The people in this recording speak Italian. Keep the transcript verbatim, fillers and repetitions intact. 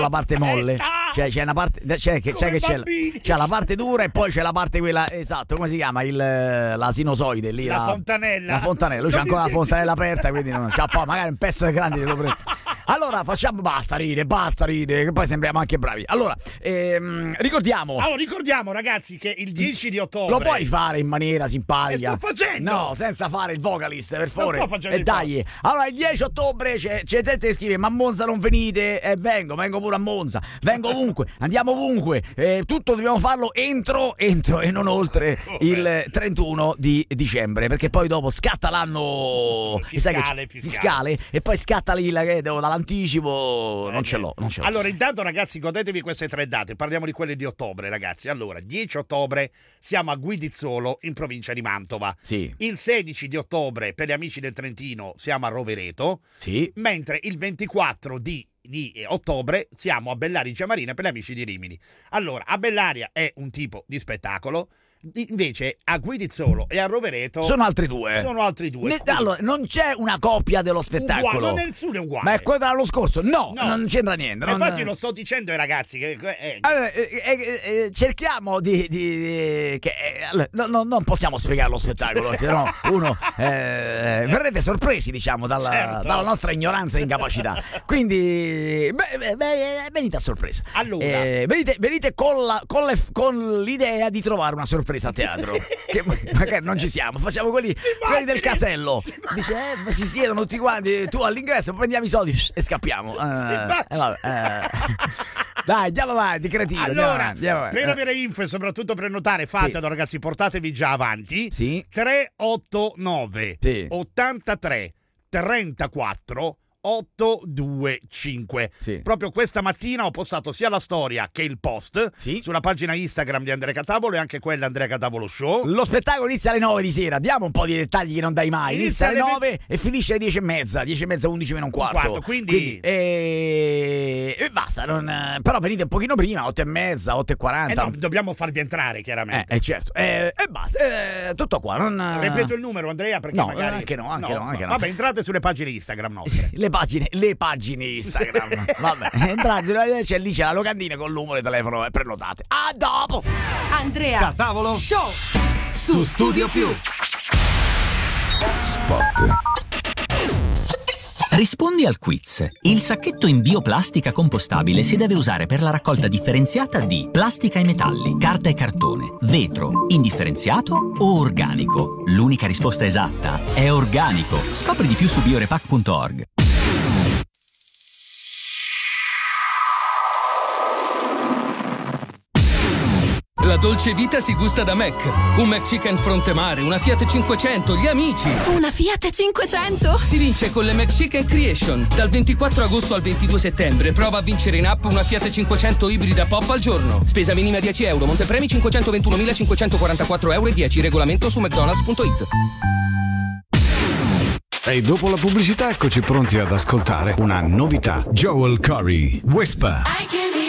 la parte molle, cioè c'è una parte, c'è che c'è, che c'è, c'è la parte dura e poi c'è la parte quella, esatto, come si chiama, il la sinusoide lì, la, la fontanella, la fontanella, lui c'ha ancora la fontanella aperta, quindi non c'ha poi magari un pezzo di grande lo prende. Allora facciamo, basta ride, basta ride, che poi sembriamo anche bravi. Allora, ehm, ricordiamo. Allora, ricordiamo ragazzi che il dieci di ottobre. Lo puoi fare in maniera simpatica. E sto facendo. No, senza fare il vocalist, per favore. Non sto facendo. E dai. Allora, il dieci ottobre c'è, c'è gente che scrive: ma a Monza non venite? E eh, vengo, vengo pure a Monza. Vengo ovunque, andiamo ovunque. Eh, tutto dobbiamo farlo entro, entro e non oltre il trentuno di dicembre. Perché poi dopo scatta l'anno fiscale, fiscale, fiscale e poi scatta lì la che devo dall'anticipo. Non ce l'ho, non ce l'ho. Allora, intanto, ragazzi, godetevi queste tre date. Parliamo di quelle di ottobre, ragazzi. Allora, dieci ottobre siamo a Guidizzolo, in provincia di Mantova. Sì. Il sedici di ottobre, per gli amici del Trentino, siamo a Rovereto. Sì. Mentre il ventiquattro di di ottobre siamo a Bellaria Marina per gli amici di Rimini. Allora, a Bellaria è un tipo di spettacolo, invece a Guidizzolo e a Rovereto sono altri due. Sono altri due. Ne, allora, non c'è una copia dello spettacolo. Uguale, nessuno è uguale. Ma è quello dell'anno scorso? No, no, non c'entra niente. Non... Non... Infatti lo sto dicendo ai ragazzi che eh, allora, eh, eh, eh, cerchiamo di, di, di che eh, allora, no, no, non possiamo spiegare lo spettacolo, se no uno eh, verrete sorpresi, diciamo, dalla, certo. dalla nostra ignoranza e incapacità. Quindi beh, beh, venite a sorpresa. Allora, eh, venite, venite con, la, con, le, con l'idea di trovare una sorpresa a teatro. Che magari non ci siamo, facciamo quelli, quelli del casello. Dice, eh, si siedono tutti quanti, tu all'ingresso, prendiamo i soldi e scappiamo. Uh, eh, vabbè, eh. Dai, andiamo avanti, cretino. Allora, andiamo avanti, andiamo avanti. per avere info e soprattutto per notare, fatelo, sì. Ragazzi, portatevi già avanti. Sì. tre otto nove sì. ottantatré trentaquattro ottocentoventicinque. Sì. Proprio questa mattina ho postato sia la storia che il post, sì. sulla pagina Instagram di Andrea Catavolo e anche quella Andrea Catavolo Show. Lo spettacolo inizia alle nove di sera, diamo un po' di dettagli che non dai mai. Inizia, inizia alle nove ve... e finisce alle dieci e mezza, dieci e mezza, undici meno un quarto, un quarto quindi, quindi e... e basta, non... però venite un pochino prima, otto e mezza, otto e quaranta. Eh no, dobbiamo farvi entrare chiaramente. Eh, eh certo, e eh, basta, eh, tutto qua. Non... Ripeto il numero, Andrea, perché no, magari... anche no, anche no, no, anche no. Vabbè, entrate sulle pagine Instagram nostre. Le pagine, le pagine Instagram. Vabbè, entrate, c'è lì c'è la locandina con il numero di telefono e prenotate. A dopo. Andrea Catavolo Show su, su Studio Più. Spot. Rispondi al quiz. Il sacchetto in bioplastica compostabile si deve usare per la raccolta differenziata di plastica e metalli, carta e cartone, vetro, indifferenziato o organico. L'unica risposta esatta è organico. Scopri di più su biorepack punto org. La dolce vita si gusta da Mac. Un McChicken fronte mare, una Fiat cinquecento, gli amici. Una Fiat cinquecento? Si vince con le McChicken Creation. Dal ventiquattro agosto al ventidue settembre. Prova a vincere in app una Fiat cinquecento ibrida pop al giorno. Spesa minima dieci euro. Montepremi cinquecentoventunomilacinquecentoquarantaquattro euro e dieci. Regolamento su mcdonalds punto it. E dopo la pubblicità eccoci pronti ad ascoltare una novità. Joel Corry, Whisper.